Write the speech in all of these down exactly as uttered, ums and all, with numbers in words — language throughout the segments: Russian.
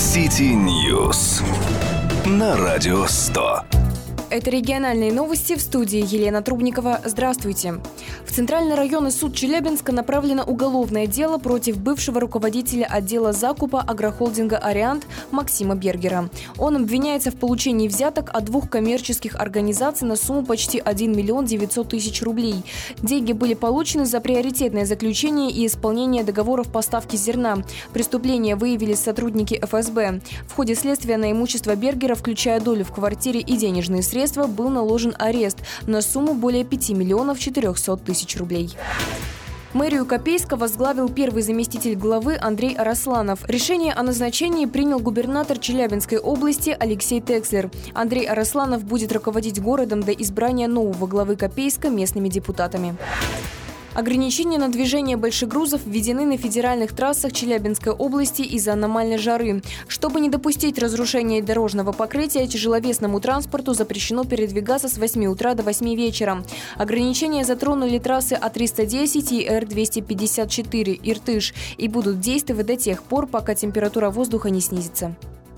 City News на Радио сто. Это региональные новости, в студии Елена Трубникова. Здравствуйте. В Центральный районный суд Челябинска направлено уголовное дело против бывшего руководителя отдела закупа агрохолдинга «Ариант» Максима Бергера. Он обвиняется в получении взяток от двух коммерческих организаций на сумму почти один миллион девятьсот тысяч рублей. Деньги были получены за приоритетное заключение и исполнение договоров поставки зерна. Преступление выявили сотрудники эф эс бэ. В ходе следствия на имущество Бергера, включая долю в квартире и денежные средства, был наложен арест на сумму более пяти миллионов четырехсот тысяч рублей. Мэрию Копейска возглавил первый заместитель главы Андрей Арасланов. Решение о назначении принял губернатор Челябинской области Алексей Текслер. Андрей Арасланов будет руководить городом до избрания нового главы Копейска местными депутатами. Ограничения на движение большегрузов введены на федеральных трассах Челябинской области из-за аномальной жары. Чтобы не допустить разрушения дорожного покрытия, тяжеловесному транспорту запрещено передвигаться с восьми утра до восьми вечера. Ограничения затронули трассы А триста десять и Р двести пятьдесят четыре Иртыш и будут действовать до тех пор, пока температура воздуха не снизится.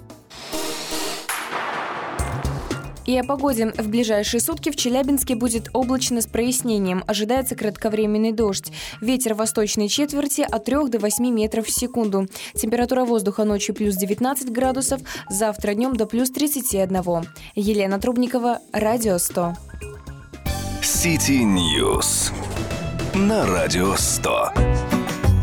И о погоде. В ближайшие сутки в Челябинске будет облачно с прояснением. Ожидается кратковременный дождь. Ветер восточной четверти от трёх до восьми метров в секунду. Температура воздуха ночью плюс девятнадцать градусов, завтра днем до плюс тридцати одного. Елена Трубникова, Радио сто. City News на Радио сто.